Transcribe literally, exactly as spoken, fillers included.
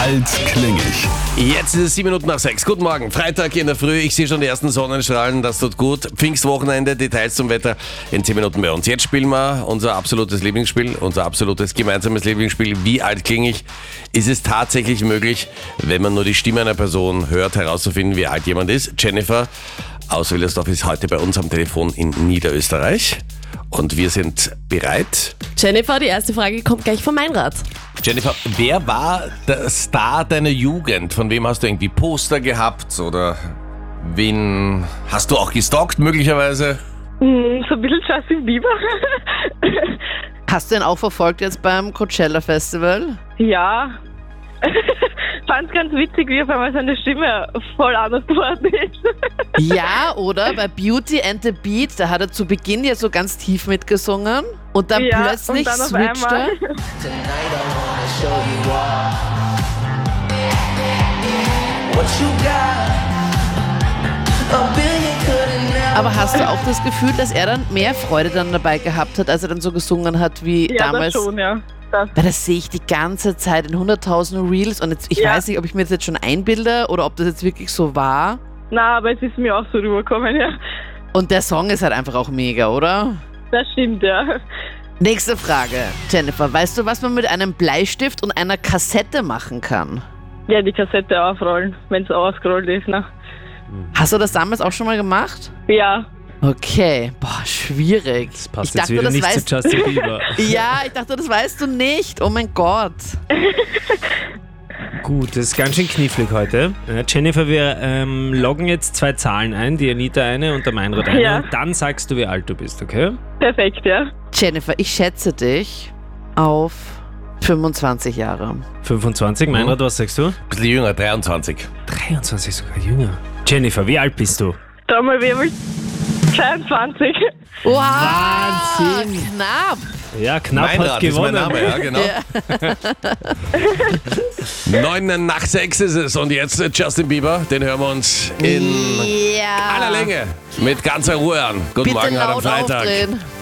alt kling ich? Jetzt ist es sieben Minuten nach sechs. Guten Morgen, Freitag in der Früh. Ich sehe schon die ersten Sonnenstrahlen, das tut gut. Pfingstwochenende, Details zum Wetter in zehn Minuten bei uns. Jetzt spielen wir unser absolutes Lieblingsspiel, unser absolutes gemeinsames Lieblingsspiel. Wie alt kling ich? Ist es tatsächlich möglich, wenn man nur die Stimme einer Person hört, herauszufinden, wie alt jemand ist? Jennifer aus Willersdorf ist heute bei uns am Telefon in Niederösterreich. Und wir sind bereit. Jennifer, die erste Frage kommt gleich von Meinrad. Jennifer, wer war der Star deiner Jugend? Von wem hast du irgendwie Poster gehabt oder wen hast du auch gestalkt möglicherweise? Mm, So ein bisschen Justin Bieber. Hast du ihn auch verfolgt jetzt beim Coachella Festival? Ja. Fand's ganz witzig, wie auf einmal seine Stimme voll anders geworden ist. Ja, oder? Bei Beauty and the Beat, da hat er zu Beginn ja so ganz tief mitgesungen und dann Ja, plötzlich und dann auf switcht er. einmal. Aber hast du auch das Gefühl, dass er dann mehr Freude dann dabei gehabt hat, als er dann so gesungen hat wie Ja, damals? das schon, ja. Das. Weil das sehe ich die ganze Zeit in hunderttausend Reels und jetzt, ich Ja. weiß nicht, ob ich mir das jetzt schon einbilde oder ob das jetzt wirklich so war. Na, aber es ist mir auch so rübergekommen, ja. Und der Song ist halt einfach auch mega, oder? Das stimmt, ja. Nächste Frage. Jennifer, weißt du, was man mit einem Bleistift und einer Kassette machen kann? Ja, die Kassette aufrollen, wenn es ausgerollt ist, ne? Hast du das damals auch schon mal gemacht? Ja. Okay, boah, schwierig. Das passt ich jetzt dachte, wieder das nicht weißt zu Justin Bieber. Ja, ich dachte, das weißt du nicht. Oh mein Gott. Gut, das ist ganz schön knifflig heute. Ja, Jennifer, wir ähm, loggen jetzt zwei Zahlen ein, die Anita eine und der Meinrad eine. Ja. Und dann sagst du, wie alt du bist, okay? Perfekt, ja. Jennifer, ich schätze dich auf fünfundzwanzig Jahre. fünfundzwanzig. Meinrad, was sagst du? Ein bisschen jünger, dreiundzwanzig. dreiundzwanzig, sogar jünger. Jennifer, wie alt bist du? Trommelwirbel. zweiundzwanzig. Wow, Wahnsinn. knapp. Ja, knapp Meinrad hat ist mein gewonnen. Name, ja, genau. Neun nach sechs ist es und jetzt Justin Bieber, den hören wir uns in Ja. aller Länge mit ganzer Ruhe an. Guten Bitte Morgen heute am laut Freitag. aufdrehen.